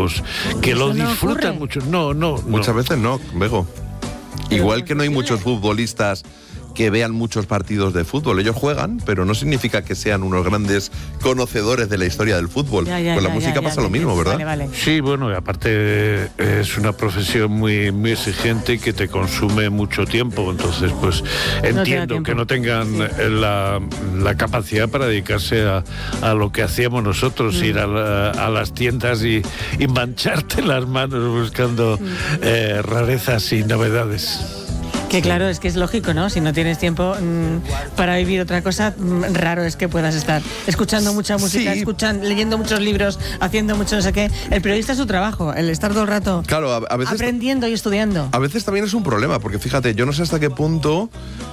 que lo no disfrutan ocurre. mucho. No. Muchas veces no, Bego. Igual que no hay muchos futbolistas que vean muchos partidos de fútbol. Ellos juegan, pero no significa que sean unos grandes conocedores de la historia del fútbol. Con la música pasa lo mismo, ¿verdad? Vale. Sí, bueno, y aparte es una profesión muy, muy exigente y que te consume mucho tiempo. Entonces, pues entiendo que no tengan la capacidad para dedicarse a lo que hacíamos nosotros, ir a las tiendas y mancharte las manos buscando rarezas y novedades. Que claro, es que es lógico, ¿no? Si no tienes tiempo para vivir otra cosa, raro es que puedas estar escuchando mucha música, Sí. leyendo muchos libros, haciendo mucho no sé qué. El periodista es su trabajo, el estar todo el rato Claro, a veces aprendiendo y estudiando. A veces también es un problema, porque fíjate, yo no sé hasta qué punto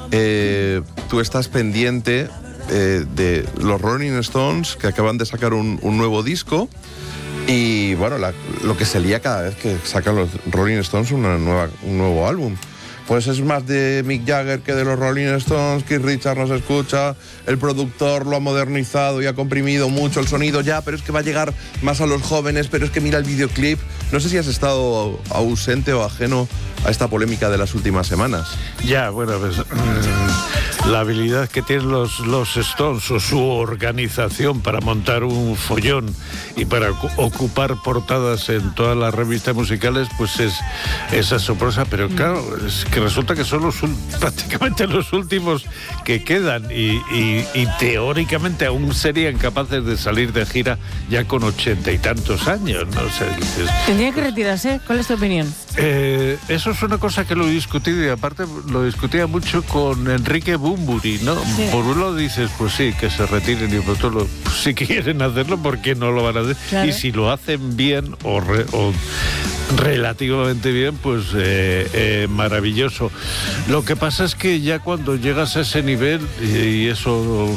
tú estás pendiente de los Rolling Stones, que acaban de sacar un nuevo disco, y bueno, lo que se lía cada vez que sacan los Rolling Stones un nuevo álbum. Pues es más de Mick Jagger que de los Rolling Stones, Keith Richards no se escucha, el productor lo ha modernizado y ha comprimido mucho el sonido ya, pero es que va a llegar más a los jóvenes, pero es que mira el videoclip. No sé si has estado ausente o ajeno a esta polémica de las últimas semanas. Ya, bueno, pues la habilidad que tienen los Stones o su organización para montar un follón y para ocupar portadas en todas las revistas musicales, pues es asombrosa, pero claro, es que resulta que son prácticamente los últimos que quedan y teóricamente aún serían capaces de salir de gira ya con 80 y tantos años, ¿no? O sea, dices, Tendría que retirarse. ¿Cuál es tu opinión? eso es una cosa que lo he discutido y aparte lo discutía mucho con Enrique Bunbury, ¿no? Sí. Por un lado dices, pues sí, que se retiren y por otro, pues, si quieren hacerlo, ¿por qué no lo van a hacer? Claro. Y si lo hacen bien o relativamente bien, pues maravilloso. Lo que pasa es que ya cuando llegas a ese nivel, y eso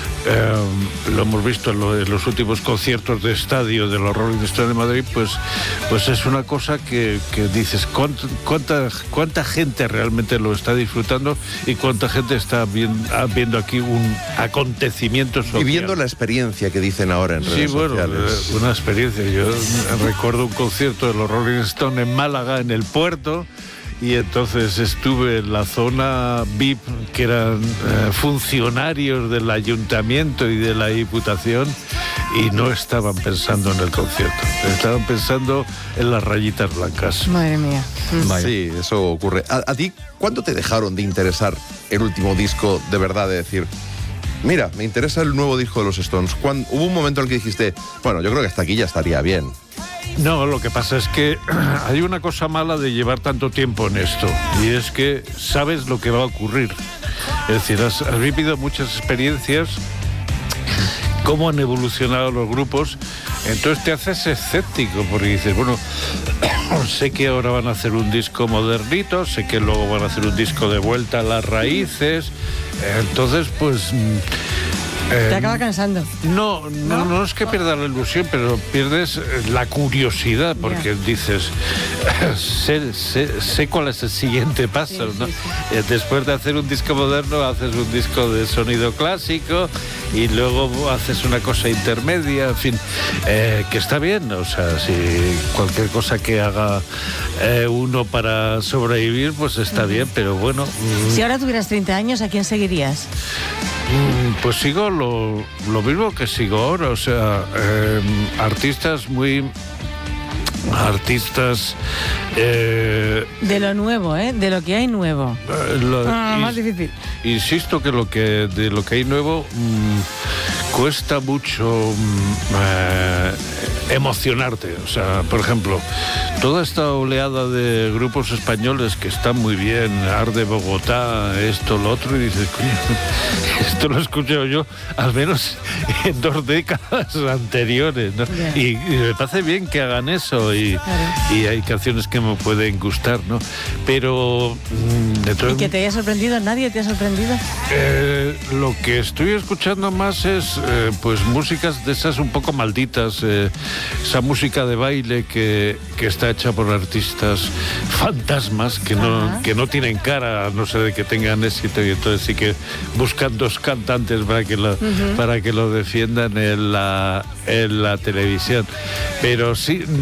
lo hemos visto en los últimos conciertos de estadio de los Rolling Stones de Madrid, pues es una cosa que dices, ¿cuánta gente realmente lo está disfrutando y cuánta gente está viendo aquí un acontecimiento social? Viviendo la experiencia que dicen ahora en redes sociales. Una experiencia. Yo recuerdo un concierto de los Rolling Stones en Málaga, en el puerto, y entonces estuve en la zona VIP, que eran funcionarios del ayuntamiento y de la diputación, y no estaban pensando en el concierto, estaban pensando en las rayitas blancas. Madre mía. Sí, eso ocurre. ¿A ti cuándo te dejaron de interesar el último disco de verdad, de decir, mira, me interesa el nuevo disco de los Stones? ¿Hubo un momento en el que dijiste, bueno, yo creo que hasta aquí ya estaría bien? No, lo que pasa es que hay una cosa mala de llevar tanto tiempo en esto, y es que sabes lo que va a ocurrir. Es decir, has vivido muchas experiencias, cómo han evolucionado los grupos, entonces te haces escéptico, porque dices, bueno, sé que ahora van a hacer un disco modernito, sé que luego van a hacer un disco de vuelta a las raíces, entonces pues... Te acaba cansando. No es que pierdas la ilusión, pero pierdes la curiosidad, porque dices, sé cuál es el siguiente paso, Sí, ¿no? sí, sí. Después de hacer un disco moderno, haces un disco de sonido clásico y luego haces una cosa intermedia, en fin, que está bien, o sea, si cualquier cosa que haga uno para sobrevivir, pues está bien, pero bueno... Si ahora tuvieras 30 años, ¿a quién seguirías? Pues sigo lo mismo que sigo ahora, o sea, artistas De lo nuevo, de lo que hay nuevo. Más difícil. Insisto que de lo que hay nuevo cuesta mucho emocionarte. O sea, por ejemplo, toda esta oleada de grupos españoles que están muy bien, Arde Bogotá, esto, lo otro, y dices, coño, esto lo he escuchado yo al menos en 2 décadas anteriores, ¿no? Yeah. Y me parece bien que hagan eso, y hay canciones que me pueden gustar, ¿no? Pero ¿Y que te haya sorprendido? ¿Nadie te ha sorprendido? Lo que estoy escuchando más es pues músicas de esas un poco malditas, esa música de baile que está hecha por artistas fantasmas que no tienen cara, a no ser de que tengan éxito, y entonces sí que buscan 2 cantantes para que lo defiendan en la televisión. Pero sí,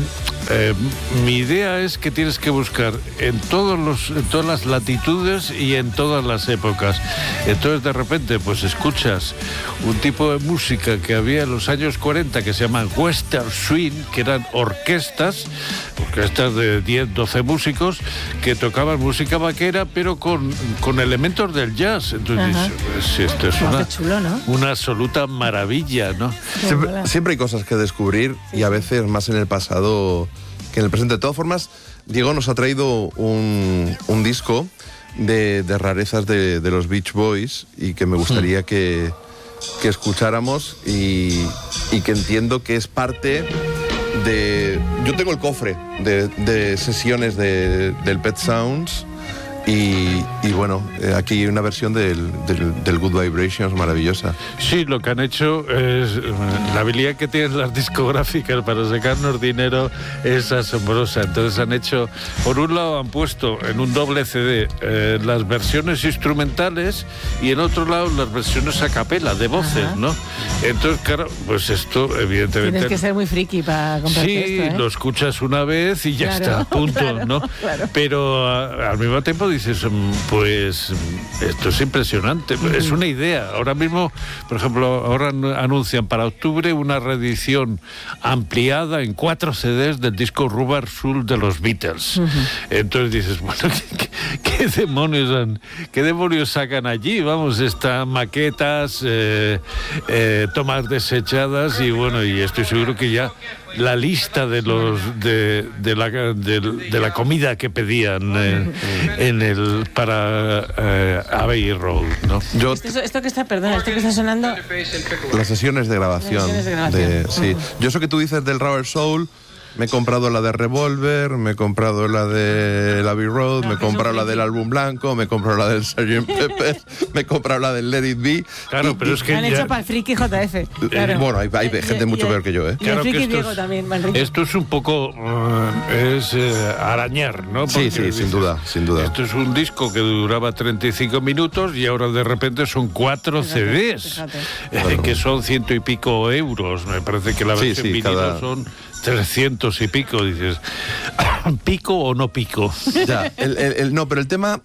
Mi idea es que tienes que buscar en todas las latitudes y en todas las épocas. Entonces de repente pues escuchas un tipo de música que había en los años 40 que se llaman Western Swing, que eran orquestas de 10, 12 músicos que tocaban música vaquera pero con elementos del jazz. Entonces dices, esto es qué chulo, ¿no? una absoluta maravilla, ¿no? Siempre hay cosas que descubrir y a veces más en el pasado que en el presente. De todas formas, Diego nos ha traído un disco de rarezas de los Beach Boys y que me gustaría que escucháramos y que entiendo que es parte de... Yo tengo el cofre de sesiones del Pet Sounds y bueno, aquí hay una versión del Good Vibrations maravillosa. Sí, lo que han hecho es... La habilidad que tienen las discográficas para sacarnos dinero es asombrosa. Entonces han hecho... Por un lado han puesto en un doble CD las versiones instrumentales y en otro lado las versiones a capela, de voces, ¿no? Entonces, claro, pues esto evidentemente... Tienes que ser muy friki para comprarte esto, lo escuchas una vez y ya está, punto, ¿no? Claro. Pero al mismo tiempo dices, pues esto es impresionante, es una idea. Ahora mismo, por ejemplo, ahora anuncian para octubre una reedición ampliada en 4 CDs del disco Rubber Soul de los Beatles. Entonces dices, bueno, ¿qué demonios sacan allí? Vamos, están maquetas, tomas desechadas y bueno, y estoy seguro que ya la lista de la comida que pedían para Abbey Road, ¿no? Esto que está sonando, las sesiones de grabación. Sí. Yo eso que tú dices del Rubber Soul, me he comprado la de Revolver, me he comprado la de Abbey Road, me he comprado la del álbum blanco, me he comprado la del Sgt. Pepper, me he comprado la del Let It Be. Claro, pero es que han hecho para el friki JF. Claro. Bueno, hay gente mucho peor que yo, ¿eh? Claro, y el friki Diego también, esto es un poco arañar, ¿no? Porque sí, sin duda. Esto es un disco que duraba 35 minutos y ahora de repente son 4 CDs, que son 100 y pico euros. Me parece que la versión vinilo son 300 y pico, dices, ¿pico o no pico? Ya, no, pero el tema,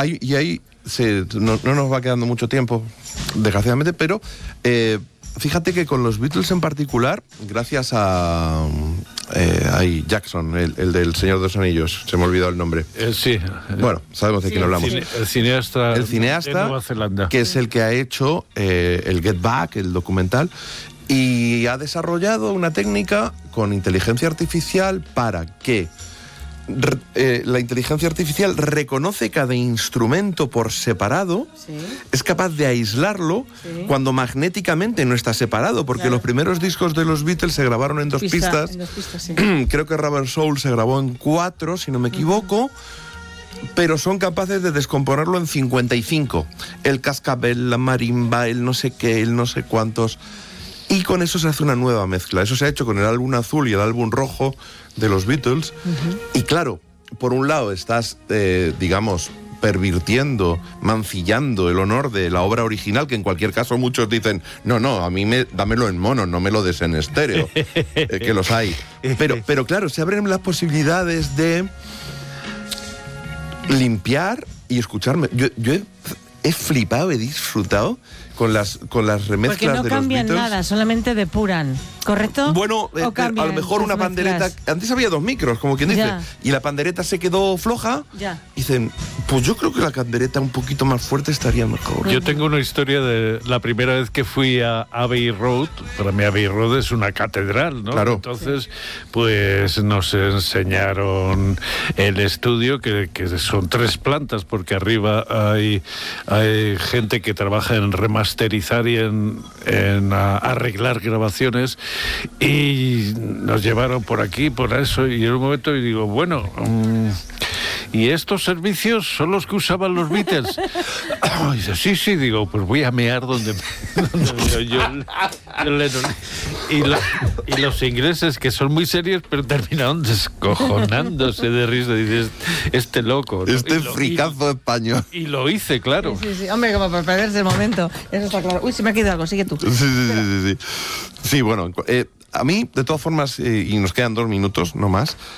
no nos va quedando mucho tiempo, desgraciadamente, pero fíjate que con los Beatles en particular, gracias a Jackson, el del Señor de los Anillos, se me ha olvidado el nombre. Sí. Bueno, sabemos de quién hablamos. El cineasta de Nueva Zelanda. Que es el que ha hecho el Get Back, el documental, y ha desarrollado una técnica con inteligencia artificial para que la inteligencia artificial reconoce cada instrumento por separado, es capaz de aislarlo cuando magnéticamente no está separado, porque los primeros discos de los Beatles se grabaron en dos pistas. Creo que Rubber Soul se grabó en 4, si no me equivoco. Pero son capaces de descomponerlo en 55. El cascabel, la marimba, el no sé qué, el no sé cuántos. Y con eso se hace una nueva mezcla. Eso se ha hecho con el álbum azul y el álbum rojo de los Beatles. Y claro, por un lado estás, digamos, pervirtiendo, mancillando el honor de la obra original, que en cualquier caso muchos dicen, no, a mí dámelo en mono, no me lo des en estéreo, que los hay. Pero claro, se abren las posibilidades de limpiar y escucharme. Yo he flipado, he disfrutado con las remezclas de los Beatles. Porque no cambian nada, solamente depuran, ¿correcto? Bueno, a lo mejor una pandereta... Antes había 2 micros, como quien dice, y la pandereta se quedó floja. Dicen, pues yo creo que la pandereta un poquito más fuerte estaría mejor. Yo tengo una historia de la primera vez que fui a Abbey Road. Para mí Abbey Road es una catedral, ¿no? Claro. Entonces, pues nos enseñaron el estudio, que son 3 plantas, porque arriba hay gente que trabaja en remasterizar y en arreglar grabaciones, y nos llevaron por aquí, por eso, y en un momento y digo, bueno, ¿y estos servicios son los que usaban los Beatles? Y dice, sí, digo, pues voy a mear donde yo y los ingleses, que son muy serios, pero terminaron descojonándose de risa. Dices, este loco, ¿no? Este fricazo español. Y lo hice, claro. Sí. Hombre, como para perderse el momento. Eso está claro. Uy, se me ha quedado algo, sigue tú. Sí, bueno, a mí, de todas formas, y nos quedan 2 minutos, no más,